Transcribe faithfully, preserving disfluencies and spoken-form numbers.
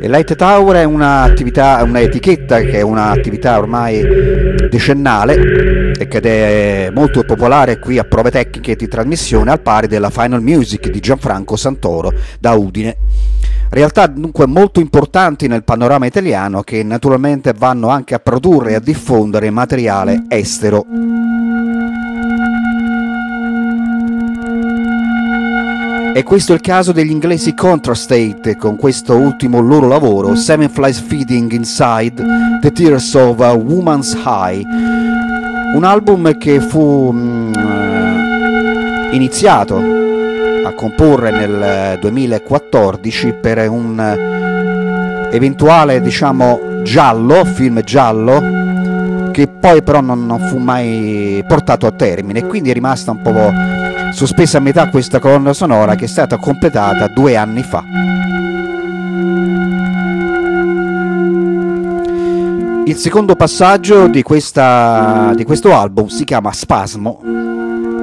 Light Tower è un'attività, un'etichetta che è un'attività ormai decennale e che è molto popolare qui a Prove Tecniche di trasmissione, al pari della Final Music di Gianfranco Santoro da Udine. Realtà dunque molto importanti nel panorama italiano, che naturalmente vanno anche a produrre e a diffondere materiale estero. E questo è il caso degli inglesi Contrastate, con questo ultimo loro lavoro, Seven Flies Feeding Inside the Tears of a Woman's Eye, un album che fu mh, iniziato a comporre nel duemilaquattordici per un eventuale, diciamo, giallo, film giallo, che poi però non, non fu mai portato a termine, quindi è rimasta un po' sospesa a metà questa colonna sonora, che è stata completata due anni fa. Il secondo passaggio di, questa, di questo album si chiama Spasmo